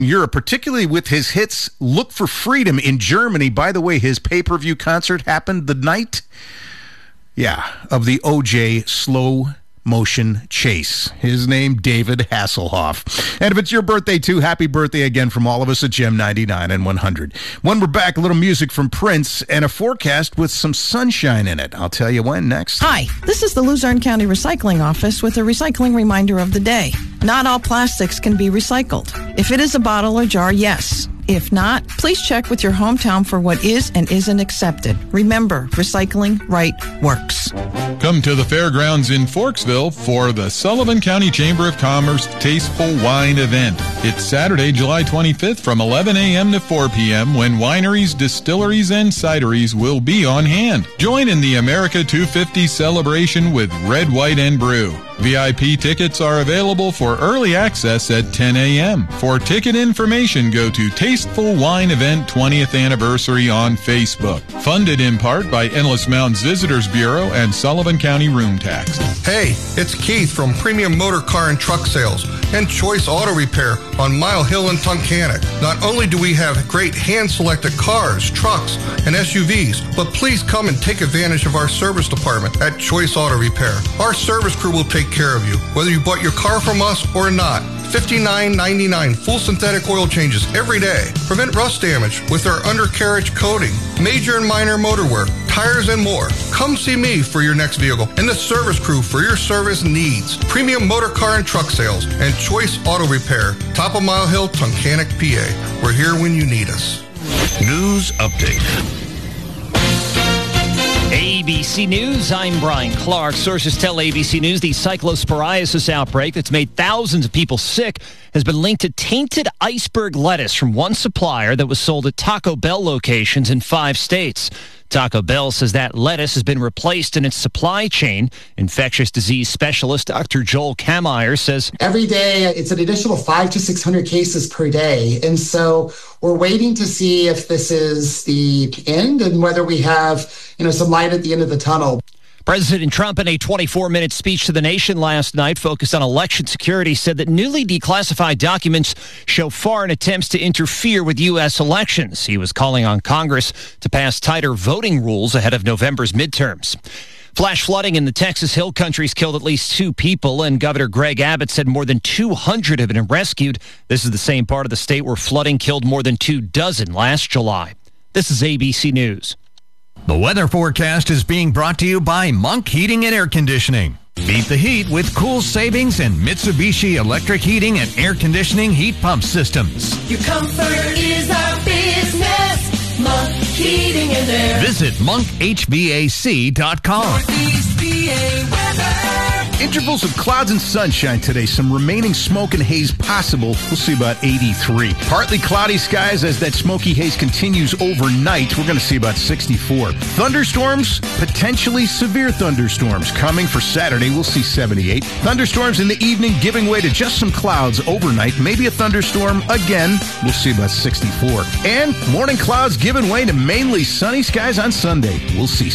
Europe, particularly with his hits Look for Freedom in Germany. By the way, his pay-per-view concert happened the night, of the O.J. slow motion chase. His name, David Hasselhoff. And if it's your birthday too, happy birthday again from all of us at Gem 99 and 100. When we're back, a little music from Prince and a forecast with some sunshine in it. I'll tell you when next. Hi, this is the Luzerne County Recycling Office with a recycling reminder of the day. Not all plastics can be recycled. If it is a bottle or jar, yes. If not, please check with your hometown for what is and isn't accepted. Remember, recycling right works. Come to the fairgrounds in Forksville for the Sullivan County Chamber of Commerce Tasteful Wine event. It's Saturday, July 25th from 11 a.m. to 4 p.m. when wineries, distilleries, and cideries will be on hand. Join in the America 250 celebration with Red, White, and Brew. VIP tickets are available for early access at 10 a.m. For ticket information, go to Tasteful Wine Event 20th Anniversary on Facebook. Funded in part by Endless Mountains Visitors Bureau and Sullivan County Room Tax. Hey, it's Keith from Premium Motor Car and Truck Sales and Choice Auto Repair on Mile Hill and Tunkhannock. Not only do we have great hand-selected cars, trucks, and SUVs, but please come and take advantage of our service department at Choice Auto Repair. Our service crew will take care of you, whether you bought your car from us or not. $59.99 full synthetic oil changes every day. Prevent rust damage with our undercarriage coating, major and minor motor work, tires, and more. Come see me for your next vehicle and the service crew for your service needs. Premium Motor Car and Truck Sales and Choice Auto Repair, top of Mile Hill, Tunkhannock, PA. We're here when you need us. News update. ABC News, I'm Brian Clark. Sources tell ABC News the cyclosporiasis outbreak that's made thousands of people sick has been linked to tainted iceberg lettuce from one supplier that was sold at Taco Bell locations in 5 states. Taco Bell says that lettuce has been replaced in its supply chain. Infectious disease specialist Dr. Joel Kameyer says every day it's an additional 500 to 600 cases per day. And so we're waiting to see if this is the end and whether we have, some light at the end of the tunnel. President Trump, in a 24-minute speech to the nation last night focused on election security, said that newly declassified documents show foreign attempts to interfere with U.S. elections. He was calling on Congress to pass tighter voting rules ahead of November's midterms. Flash flooding in the Texas Hill Country's killed at least 2 people, and Governor Greg Abbott said more than 200 have been rescued. This is the same part of the state where flooding killed more than 24 last July. This is ABC News. The weather forecast is being brought to you by Monk Heating and Air Conditioning. Beat the heat with cool savings and Mitsubishi electric heating and air conditioning heat pump systems. Your comfort is our business. Monk Heating and Air. Visit monkhvac.com. Northeast PA weather. Intervals of clouds and sunshine today. Some remaining smoke and haze possible. We'll see about 83. Partly cloudy skies as that smoky haze continues overnight. We're going to see about 64. Thunderstorms, potentially severe thunderstorms coming for Saturday. We'll see 78. Thunderstorms in the evening giving way to just some clouds overnight. Maybe a thunderstorm again. We'll see about 64. And morning clouds giving way to mainly sunny skies on Sunday. We'll see